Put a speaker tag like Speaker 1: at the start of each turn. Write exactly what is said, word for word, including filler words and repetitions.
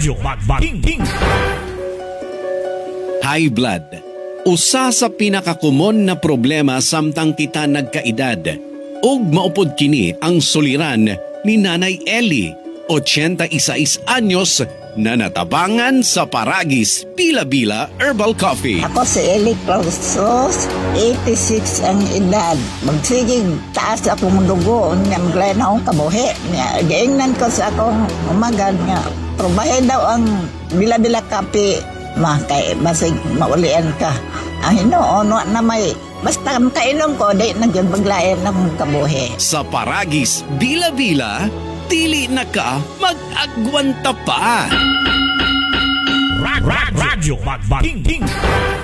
Speaker 1: Radyo Magbating.
Speaker 2: High blood. Usa sa pinakakumon na problema samtang kita nagkaedad. Ug maupod kini ang suliran ni Nanay Ellie, eighty-six anyos, na natabangan sa Paragis Bila-Bila Herbal Coffee.
Speaker 3: Ako si Eli Clausos, eighty-six ang edad. Magsigig taas akong dugo, niya maglay na akong kabuhi. Giingnan ko sa akong umagad nga, probahe daw ang Bila-Bila Coffee, ma kay basig maulian ka. Ang hinoon na may, basta kainom ko, di nagyan maglayan ng kabuhi.
Speaker 2: Sa Paragis Bila-Bila, dili na ka mag-agwanta pa.
Speaker 1: Radyo Magbating.